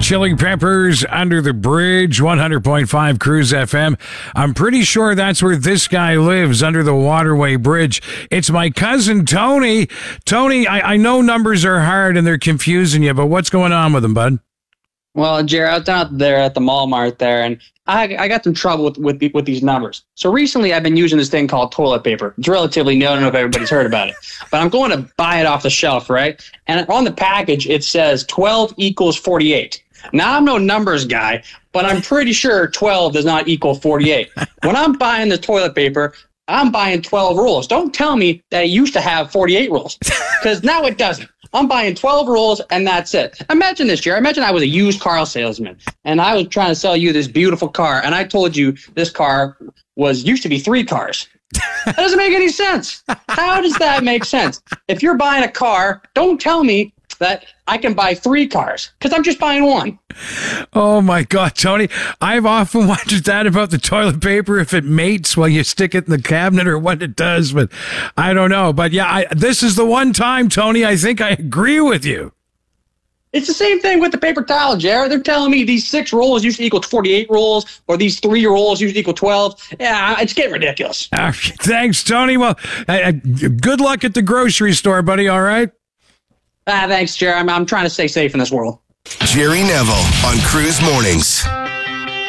Chili Peppers, Under the Bridge, 100.5 Cruise FM. I'm pretty sure that's where this guy lives, under the Waterway Bridge. It's my cousin, Tony. Tony, I know numbers are hard and they're confusing you, but what's going on with them, bud? Well, Jerry, I was out there at the Mall Mart there, and I got some trouble with these numbers. So recently, I've been using this thing called toilet paper. It's relatively new. I don't know if everybody's heard about it. But I'm going to buy it off the shelf, right? And on the package, it says 12 equals 48. Now, I'm no numbers guy, but I'm pretty sure 12 does not equal 48. When I'm buying the toilet paper, I'm buying 12 rolls. Don't tell me that it used to have 48 rolls, because now it doesn't. I'm buying 12 rolls, and that's it. Imagine this, Jerry. Imagine I was a used car salesman, and I was trying to sell you this beautiful car, and I told you this car used to be 3 cars. That doesn't make any sense. How does that make sense? If you're buying a car, don't tell me that I can buy 3 cars, because I'm just buying 1. Oh my God, Tony. I've often wondered that about the toilet paper, if it mates while you stick it in the cabinet or what it does, but I don't know. But yeah, this is the one time, Tony, I think I agree with you. It's the same thing with the paper towel, Jared. They're telling me these 6 rolls usually equal 48 rolls, or these 3 rolls usually equal 12. Yeah, it's getting ridiculous. Thanks, Tony. Well, good luck at the grocery store, buddy, all right? Thanks, Jerry. I'm trying to stay safe in this world. Jerry Neville on Cruise Mornings.